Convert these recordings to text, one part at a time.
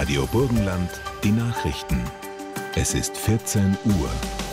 Radio Burgenland, die Nachrichten. Es ist 14 Uhr.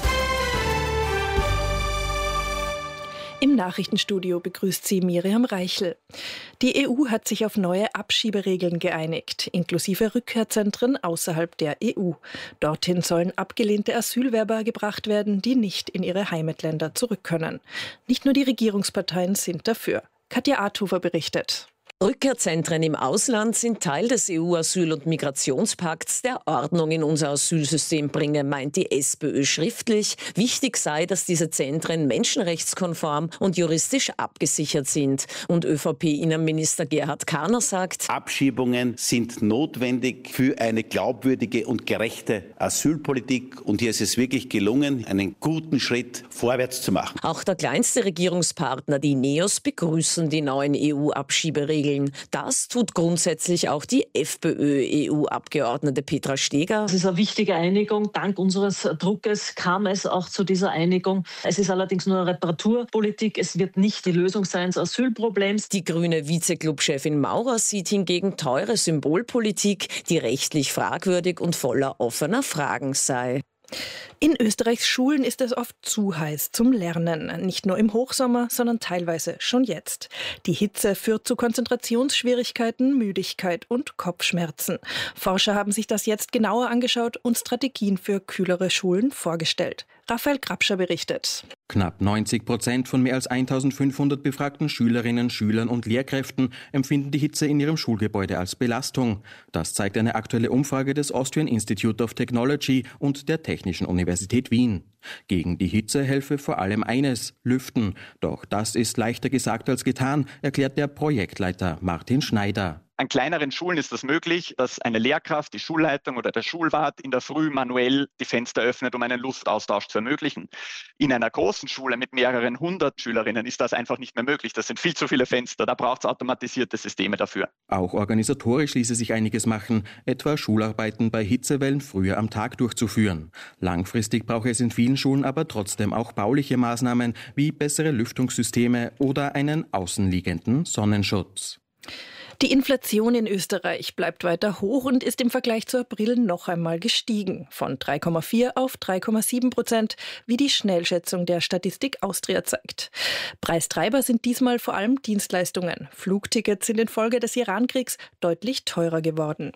Im Nachrichtenstudio begrüßt sie Miriam Reichel. Die EU hat sich auf neue Abschieberegeln geeinigt, inklusive Rückkehrzentren außerhalb der EU. Dorthin sollen abgelehnte Asylwerber gebracht werden, die nicht in ihre Heimatländer zurück können. Nicht nur die Regierungsparteien sind dafür. Katja Arthufer berichtet. Rückkehrzentren im Ausland sind Teil des EU-Asyl- und Migrationspakts, der Ordnung in unser Asylsystem bringe, meint die SPÖ schriftlich. Wichtig sei, dass diese Zentren menschenrechtskonform und juristisch abgesichert sind. Und ÖVP-Innenminister Gerhard Karner sagt: Abschiebungen sind notwendig für eine glaubwürdige und gerechte Asylpolitik. Und hier ist es wirklich gelungen, einen guten Schritt vorwärts zu machen. Auch der kleinste Regierungspartner, die NEOS, begrüßen die neuen EU-Abschieberegeln. Das tut grundsätzlich auch die FPÖ-EU-Abgeordnete Petra Steger. Das ist eine wichtige Einigung. Dank unseres Druckes kam es auch zu dieser Einigung. Es ist allerdings nur eine Reparaturpolitik. Es wird nicht die Lösung sein des Asylproblems. Die grüne Vize-Clubchefin Maurer sieht hingegen teure Symbolpolitik, die rechtlich fragwürdig und voller offener Fragen sei. In Österreichs Schulen ist es oft zu heiß zum Lernen. Nicht nur im Hochsommer, sondern teilweise schon jetzt. Die Hitze führt zu Konzentrationsschwierigkeiten, Müdigkeit und Kopfschmerzen. Forscher haben sich das jetzt genauer angeschaut und Strategien für kühlere Schulen vorgestellt. Raphael Grabscher berichtet. Knapp 90% von mehr als 1500 befragten Schülerinnen, Schülern und Lehrkräften empfinden die Hitze in ihrem Schulgebäude als Belastung. Das zeigt eine aktuelle Umfrage des Austrian Institute of Technology und der Technischen Universität Wien. Gegen die Hitze helfe vor allem eines: Lüften. Doch das ist leichter gesagt als getan, erklärt der Projektleiter Martin Schneider. An kleineren Schulen ist das möglich, dass eine Lehrkraft, die Schulleitung oder der Schulwart in der Früh manuell die Fenster öffnet, um einen Luftaustausch zu ermöglichen. In einer großen Schule mit mehreren hundert Schülerinnen ist das einfach nicht mehr möglich. Das sind viel zu viele Fenster, da braucht es automatisierte Systeme dafür. Auch organisatorisch ließe sich einiges machen, etwa Schularbeiten bei Hitzewellen früher am Tag durchzuführen. Langfristig brauche es in vielen Schulen aber trotzdem auch bauliche Maßnahmen wie bessere Lüftungssysteme oder einen außenliegenden Sonnenschutz. Die Inflation in Österreich bleibt weiter hoch und ist im Vergleich zu April noch einmal gestiegen. Von 3,4 auf 3,7%, wie die Schnellschätzung der Statistik Austria zeigt. Preistreiber sind diesmal vor allem Dienstleistungen. Flugtickets sind infolge des Iran-Kriegs deutlich teurer geworden.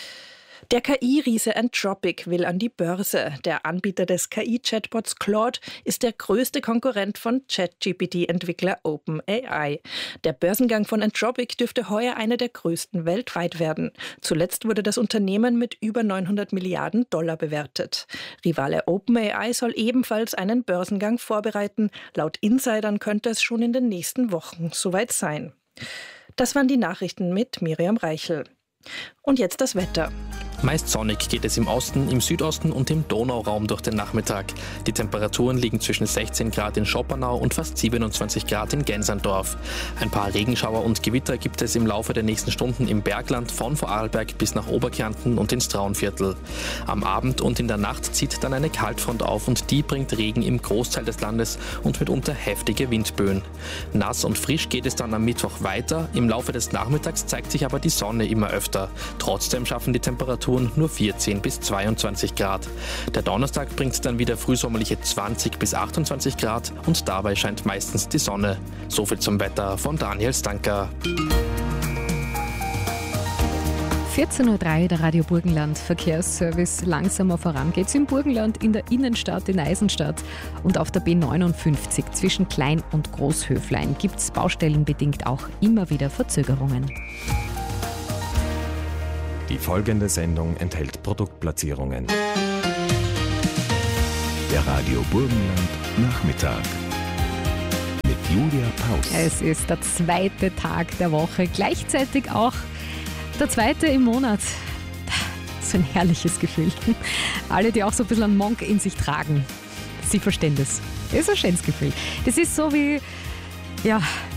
Der KI-Riese Anthropic will an die Börse. Der Anbieter des KI-Chatbots Claude ist der größte Konkurrent von ChatGPT-Entwickler OpenAI. Der Börsengang von Anthropic dürfte heuer einer der größten weltweit werden. Zuletzt wurde das Unternehmen mit über 900 Milliarden Dollar bewertet. Rivale OpenAI soll ebenfalls einen Börsengang vorbereiten. Laut Insidern könnte es schon in den nächsten Wochen soweit sein. Das waren die Nachrichten mit Miriam Reichel. Und jetzt das Wetter. Meist sonnig geht es im Osten, im Südosten und im Donauraum durch den Nachmittag. Die Temperaturen liegen zwischen 16 Grad in Schoppernau und fast 27 Grad in Gensandorf. Ein paar Regenschauer und Gewitter gibt es im Laufe der nächsten Stunden im Bergland von Vorarlberg bis nach Oberkärnten und ins Traunviertel. Am Abend und in der Nacht zieht dann eine Kaltfront auf und die bringt Regen im Großteil des Landes und mitunter heftige Windböen. Nass und frisch geht es dann am Mittwoch weiter. Im Laufe des Nachmittags zeigt sich aber die Sonne immer öfter. Trotzdem schaffen die Temperaturen nur 14 bis 22 Grad. Der Donnerstag bringt dann wieder frühsommerliche 20 bis 28 Grad und dabei scheint meistens die Sonne. Soviel zum Wetter von Daniel Stanker. 14.03 Uhr, der Radio Burgenland Verkehrsservice. Langsamer voran geht's im Burgenland, in der Innenstadt in Eisenstadt und auf der B59 zwischen Klein- und Großhöflein gibt's baustellenbedingt auch immer wieder Verzögerungen. Die folgende Sendung enthält Produktplatzierungen. Der Radio Burgenland Nachmittag mit Julia Paus. Es ist der zweite Tag der Woche, gleichzeitig auch der zweite im Monat. So ein herrliches Gefühl. Alle, die auch so ein bisschen einen Monk in sich tragen, sie verstehen das. Das ist ein schönes Gefühl. Das ist so wie, ja,